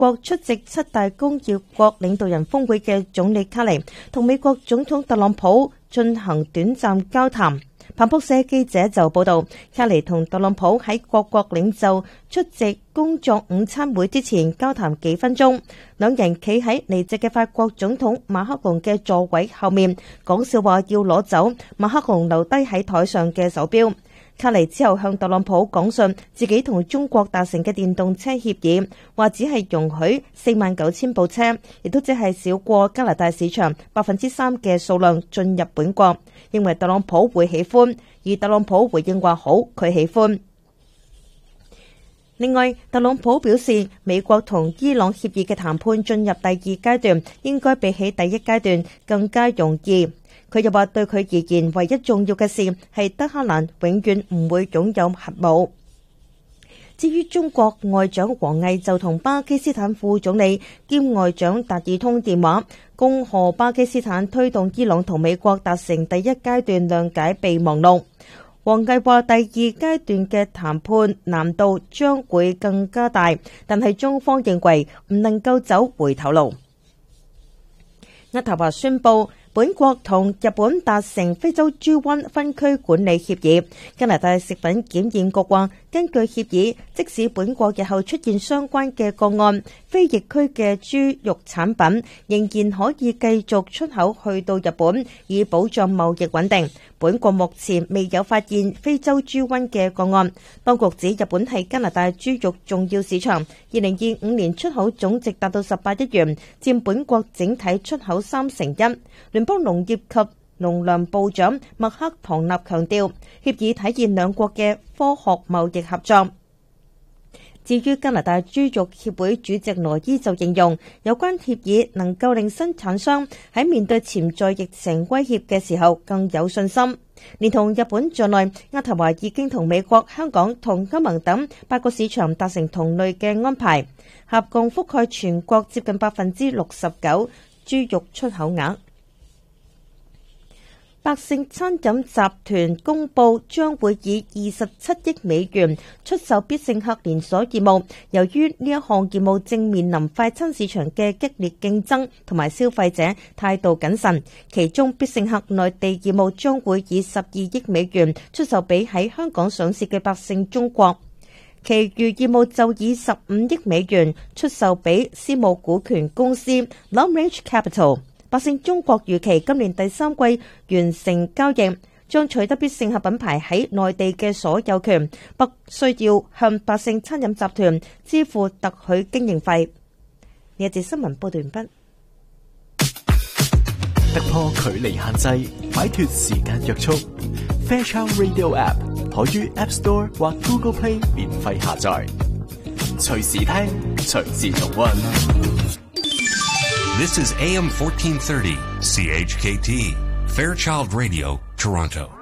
國出席七大工業國領導人峰會嘅總理卡尼同美國總統特朗普進行短暫交談。彭博社記者就報道，卡尼同特朗普喺各國領袖出席工作午餐會之前交談幾分鐘，兩人企喺離席嘅法國總統馬克龍嘅座位後面，講笑話要攞走馬克龍留低喺台上嘅手錶。卡尼之後向特朗普講述自己同中國達成嘅電動車協議，話只係容許49,000部車，亦都只係少過加拿大市場3%嘅數量進入本國，認為特朗普會喜歡，而特朗普回應話好，佢喜歡。另外，特朗普表示，美國同伊朗協議嘅談判進入第二階段，應該比起第一階段更加容易。佢又話對佢而言，唯一重要嘅事係德黑蘭永遠唔會擁有核武。至於中國外長王毅就同巴基斯坦副總理兼外長達爾通電話，恭賀巴基斯坦推動伊朗同美國達成第一階段諒解備忘錄。王毅話第二階段嘅談判難度將會更加大，但係中方認為唔能夠走回頭路。渥太華宣布，本國同日本達成非洲豬瘟分區管理協議。加拿大食品檢驗局話，根據協議，即使本國日後出現相關嘅個案，非疫區嘅豬肉產品仍然可以繼續出口去到日本，以保障貿易穩定。本國目前未有發現非洲豬瘟嘅個案。當局指日本係加拿大豬肉重要市場，2025年出口總值達到18億元，佔本國整體出口1/3。聯邦農業及農糧部長麥克唐納強調，協議體現兩國嘅科學貿易合作。至於加拿大豬肉協會主席羅伊就形容，有關協議能夠令生產商喺面對潛在疫情威脅嘅時候更有信心。連同日本在內，渥太華已經同美國、香港同歐盟等8個市場達成同類嘅安排，合共覆蓋全國接近69%豬肉出口額。百勝餐飲集團公佈將會以27億美元出售必勝客連鎖業務。由於呢一項業務正面臨快餐市場嘅激烈競爭同埋消費者態度謹慎，其中必勝客內地業務將會以12億美元出售俾喺香港上市嘅百勝中國，其餘業務就以15億美元出售俾私募股權公司 Long Range Capital。百勝中國預期今年第3季完成交易，將取得必勝客品牌喺內地嘅所有權，不需要向百勝餐飲集團支付特許經營費。呢一節新聞報道完畢。 突破距離限制，擺脫時間約束。Fairchild Radio App 可於 App Store 或 Google Play 免費下載，隨時聽，隨時重溫。 This is AM 1430, CHKT, Fairchild Radio, Toronto.